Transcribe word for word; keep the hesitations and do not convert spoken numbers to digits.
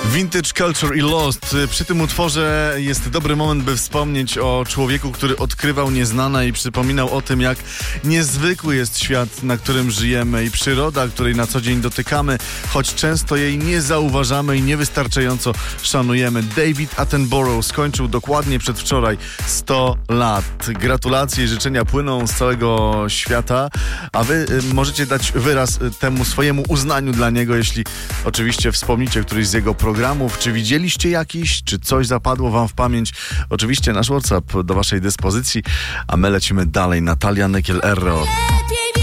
Vintage Culture i Lost. Przy tym utworze jest dobry moment, by wspomnieć o człowieku, który odkrywał nieznane i przypominał o tym, jak niezwykły jest świat, na którym żyjemy i przyroda, której na co dzień dotykamy, choć często jej nie zauważamy i niewystarczająco szanujemy. David Attenborough skończył dokładnie przedwczoraj sto lat. Gratulacje i życzenia płyną z całego świata, a wy y, możecie dać wyraz temu swojemu uznaniu dla niego, jeśli oczywiście wspomnicie któryś z jego programów, czy widzieliście jakiś, czy coś zapadło wam w pamięć. Oczywiście nasz WhatsApp do waszej dyspozycji, a my lecimy dalej. Natalia Nykiel Erro.